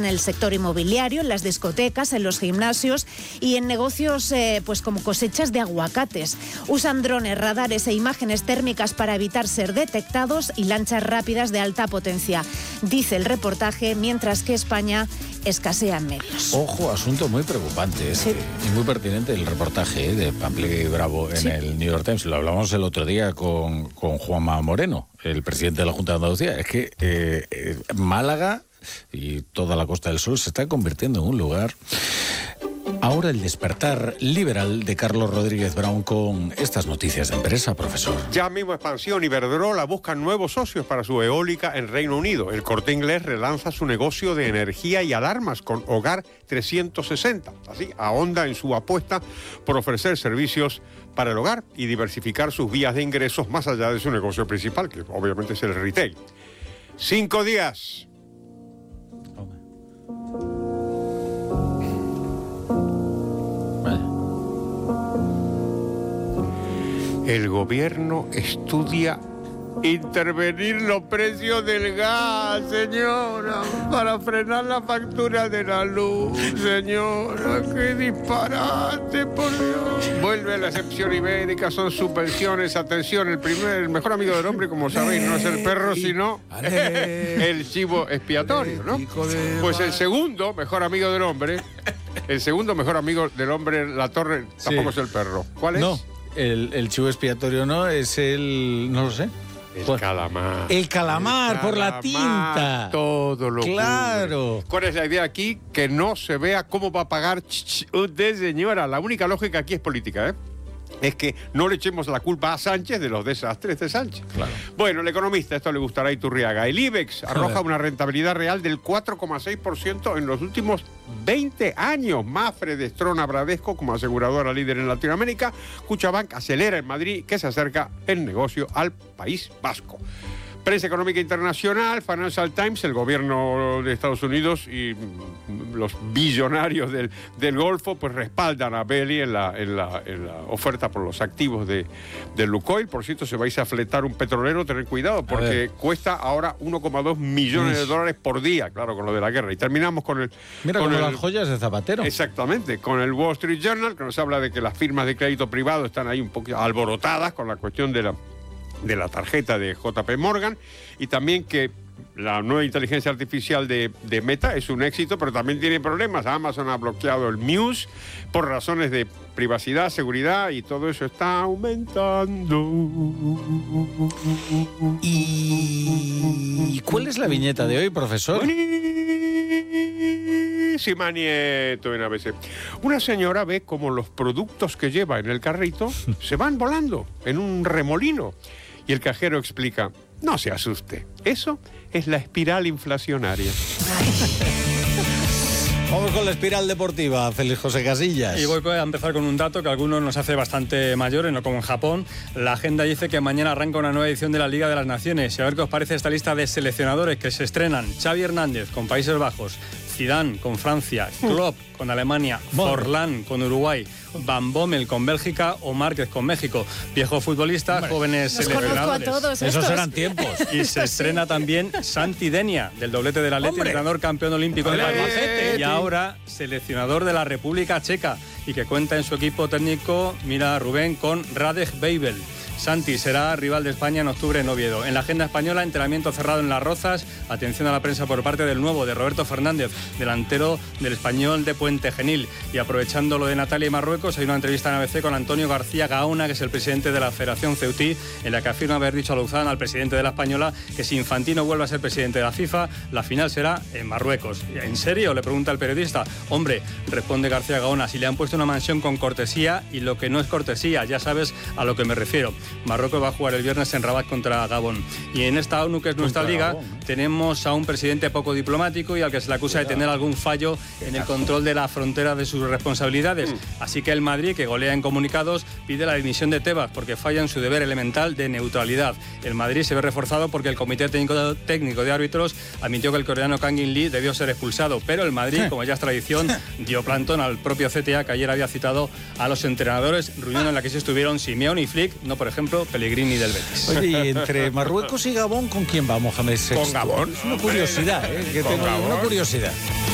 el sector inmobiliario, en las discotecas, en los gimnasios y en negocios pues como cosechas de aguacates. Usan drones, radares e imágenes térmicas para evitar ser detectados y lanchas rápidas de alta potencia, dice el reportaje, mientras que España escasea en medios. Ojo, asunto muy preocupante Sí. y muy pertinente el reportaje de Pampley Bravo en el New York Times. Lo hablamos el otro día con Juanma Moreno, el presidente de la Junta de Andalucía. Es que Málaga y toda la Costa del Sol se está convirtiendo en un lugar. Ahora el despertar liberal de Carlos Rodríguez Brown con estas noticias de empresa, profesor. Ya mismo Expansión y Iberdrola buscan nuevos socios para su eólica en Reino Unido. El Corte Inglés relanza su negocio de energía y alarmas con Hogar 360. Así, ahonda en su apuesta por ofrecer servicios para el hogar y diversificar sus vías de ingresos más allá de su negocio principal, que obviamente es el retail. 5 días. El gobierno estudia intervenir los precios del gas, señora, para frenar la factura de la luz, señora. ¡Qué disparate, por Dios! Vuelve la excepción ibérica, son subvenciones. Atención, el mejor amigo del hombre, como sabéis, no es el perro, sino el chivo expiatorio, ¿no? Pues el segundo mejor amigo del hombre, la torre, tampoco es el perro. ¿Cuál es? No. El chivo expiatorio no, es el... no lo sé. El calamar. El calamar, por la tinta. Todo lo claro. cubre. ¿Cuál es la idea aquí? Que no se vea cómo va a pagar usted, señora. La única lógica aquí es política, ¿eh? Es que no le echemos la culpa a Sánchez de los desastres de Sánchez. Claro. Bueno, el economista, esto le gustará a Iturriaga. El IBEX arroja una rentabilidad real del 4,6% en los últimos 20 años. Mafre destrona Bradesco como aseguradora líder en Latinoamérica. Cuchabank acelera en Madrid, que se acerca el negocio al País Vasco. Prensa económica internacional, Financial Times, el gobierno de Estados Unidos y los billonarios del Golfo pues respaldan a Belly en la oferta por los activos de Lukoil. Por cierto, si vais a fletar un petrolero, tened cuidado, porque cuesta ahora 1,2 millones de dólares por día, claro, con lo de la guerra. Y terminamos con el... Mira, con las joyas de Zapatero. Exactamente, con el Wall Street Journal, que nos habla de que las firmas de crédito privado están ahí un poco alborotadas con la cuestión de la tarjeta de JP Morgan, y también que la nueva inteligencia artificial de Meta es un éxito, pero también tiene problemas. Amazon ha bloqueado el Muse por razones de privacidad, seguridad, y todo eso está aumentando. ¿Y cuál es la viñeta de hoy, profesor? Buenísima, Nieto, en ABC. Una señora ve cómo los productos que lleva en el carrito se van volando en un remolino. Y el cajero explica: no se asuste, eso es la espiral inflacionaria. Vamos con la espiral deportiva, Félix José Casillas. Y voy a empezar con un dato que a algunos nos hace bastante mayores, no como en Japón. La agenda dice que mañana arranca una nueva edición de la Liga de las Naciones. Y a ver qué os parece esta lista de seleccionadores que se estrenan. Xavi Hernández con Países Bajos, Zidane con Francia, Klopp con Alemania, Forlán con Uruguay, Van Bommel con Bélgica o Márquez con México. Viejos futbolistas, jóvenes seleccionadores. Conozco a todos Esos estos. eran tiempos. Y se estrena también Santi Denia, del doblete del Atleti, entrenador campeón olímpico del Albacete y ahora seleccionador de la República Checa, y que cuenta en su equipo técnico, mira Rubén, con Radek Weibel. Santi será rival de España en octubre en Oviedo. En la agenda española, entrenamiento cerrado en Las Rozas. Atención a la prensa por parte del nuevo, de Roberto Fernández, delantero del Español de Puente Genil. Y aprovechando lo de Natalia y Marruecos, hay una entrevista en ABC con Antonio García Gaona, que es el presidente de la Federación Ceutí, en la que afirma haber dicho a Luzán, al presidente de la Española, que si Infantino vuelve a ser presidente de la FIFA, la final será en Marruecos. ¿En serio?, le pregunta el periodista. Hombre, responde García Gaona, si le han puesto una mansión con cortesía, y lo que no es cortesía, ya sabes a lo que me refiero. Marruecos va a jugar el viernes en Rabat contra Gabón. Y en esta ONU, que es nuestra liga, tenemos a un presidente poco diplomático y al que se le acusa de tener algún fallo en el control de la frontera de sus responsabilidades. Así que el Madrid, que golea en comunicados, pide la dimisión de Tebas porque falla en su deber elemental de neutralidad. El Madrid se ve reforzado porque el Comité Técnico de Árbitros admitió que el coreano Kang In Lee debió ser expulsado, pero el Madrid, como ya es tradición, dio plantón al propio CTA, que ayer había citado a los entrenadores, reunión en la que sí estuvieron Simeone y Flick, no por ejemplo Pellegrini del Betis. Oye, y entre Marruecos y Gabón, ¿con quién vamos, Mohamed VI? Con Gabón. Es una curiosidad, que tengo una curiosidad.